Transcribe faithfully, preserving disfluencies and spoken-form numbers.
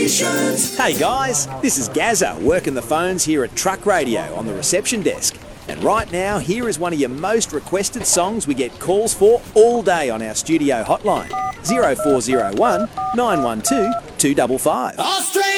Traditions. Hey guys, this is Gazza working the phones here at Truck Radio on the reception desk. And right now, here is one of your most requested songs we get calls for all day on our studio hotline, zero four zero one, nine one two, two five five.